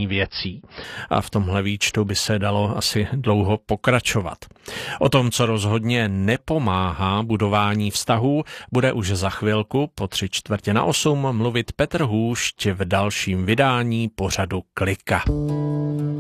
řešení věcí. A v tomhle výčtu by se dalo asi dlouho pokračovat. O tom, co rozhodně nepomáhá budování vztahů, bude už za chvilku po 7:45 mluvit Petr Hůšť v dalším vydání pořadu Klika.